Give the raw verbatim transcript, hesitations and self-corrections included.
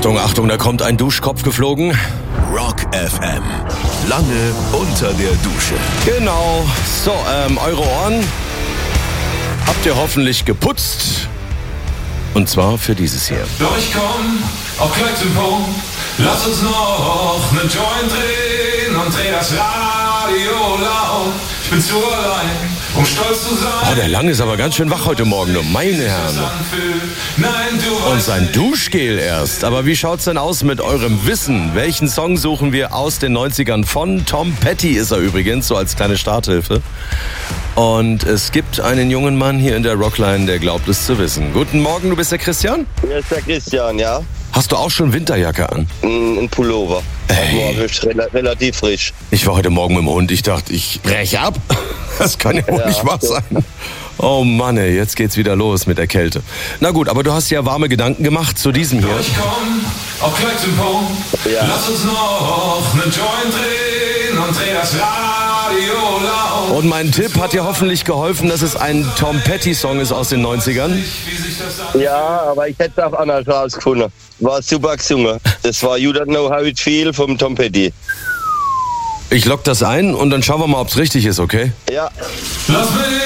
Achtung, Achtung, da kommt ein Duschkopf geflogen. Rock F M. Lange unter der Dusche. Genau. So, ähm, eure Ohren habt ihr hoffentlich geputzt. Und zwar für dieses hier. Doch ich komm auf gleich zum Punkt. Lass uns noch einen Joint drehen und dreh das Radio laut. Ich bin zu allein, um stolz zu sein. Oh, der Lange ist aber ganz schön wach heute Morgen, nur meine Herren. Und sein Duschgel erst. Aber wie schaut's denn aus mit eurem Wissen? Welchen Song suchen wir aus den neunzigern von? Tom Petty ist er übrigens, so als kleine Starthilfe. Und es gibt einen jungen Mann hier in der Rockline, der glaubt es zu wissen. Guten Morgen, du bist der Christian? Hier ist der Christian, ja. Hast du auch schon Winterjacke an? Ein, ein Pullover. Ey. Morgen ist rela- relativ frisch. Ich war heute Morgen mit dem Hund, ich dachte, ich brech ab. Das kann ja wohl Ja, nicht wahr so. sein. Oh Mann, ey, jetzt geht's wieder los mit der Kälte. Na gut, aber du hast ja warme Gedanken gemacht zu diesem hier. Doch ich komm auf gleich zum Punkt. Ja. Lass uns noch einen Joint drehen und dreh das Radio laut. Und mein Tipp hat dir hoffentlich geholfen, dass es ein Tom Petty-Song ist aus den neunzigern. Wie sich das Ja, aber ich hätte es auch anders rausgefunden. War super gesungen. Das war You Don't Know How It Feel vom Tom Petty. Ich lock das ein und dann schauen wir mal, ob's richtig ist, okay? Ja. Lass mich